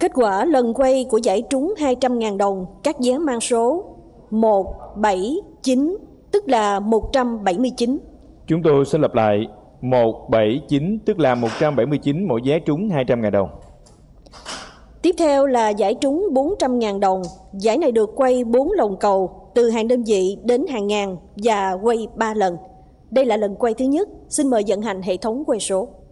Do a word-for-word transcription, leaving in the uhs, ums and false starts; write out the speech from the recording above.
Kết quả lần quay của giải trúng hai trăm nghìn đồng các vé mang số một bảy chín, tức là một trăm bảy mươi chín. Chúng tôi xin lặp lại, một bảy chín tức là một trăm bảy mươi chín mỗi vé trúng hai trăm nghìn đồng. Tiếp theo là giải trúng bốn trăm nghìn đồng. Giải này được quay bốn lồng cầu từ hàng đơn vị đến hàng ngàn và quay ba lần. Đây là lần quay thứ nhất. Xin mời vận hành hệ thống quay số.